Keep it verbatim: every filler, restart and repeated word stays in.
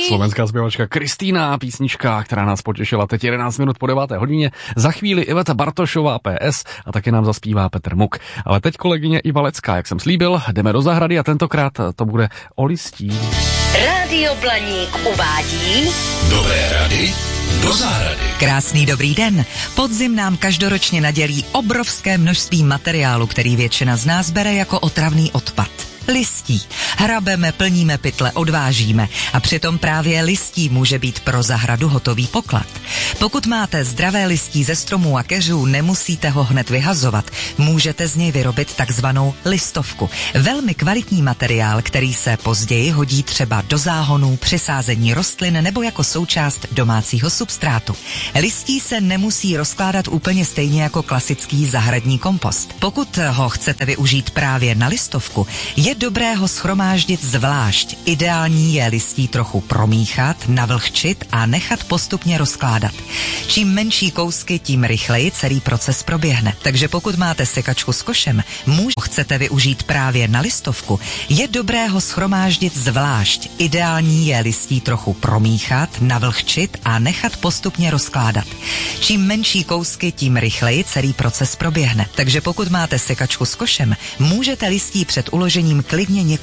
Slovenská zpěvačka Kristýna, písnička, která nás potěšila teď jedenáct minut po deváté hodině. Za chvíli Iveta Bartošová P S a taky nám zaspívá Petr Muk. Ale teď kolegyně Iva Lecká, jak jsem slíbil, jdeme do zahrady a tentokrát to bude o listí. Rádio Blaník uvádí Dobré rady do zahrady. Krásný dobrý den. Podzim nám každoročně nadělí obrovské množství materiálu, který většina z nás bere jako otravný odpad. Listí. Hrabeme, plníme pytle, odvážíme. A přitom právě listí může být pro zahradu hotový poklad. Pokud máte zdravé listí ze stromů a keřů, nemusíte ho hned vyhazovat. Můžete z něj vyrobit takzvanou listovku. Velmi kvalitní materiál, který se později hodí třeba do záhonů, při sázení rostlin nebo jako součást domácího substrátu. Listí se nemusí rozkládat úplně stejně jako klasický zahradní kompost. Pokud ho chcete využít právě na listovku, je dobré ho shromáždit zvlášť. Ideální je listí trochu promíchat, navlhčit a nechat postupně rozkládat. Čím menší kousky, tím rychleji celý proces proběhne. Takže pokud máte sekačku s košem, muž chcete využít právě na listovku, je dobré ho shromáždit zvlášť. Ideální je listí trochu promíchat, navlhčit a nechat postupně rozkládat. Čím menší kousky, tím rychleji celý proces proběhne. Takže pokud máte sekačku s košem, můžete listí před uložením klidně několik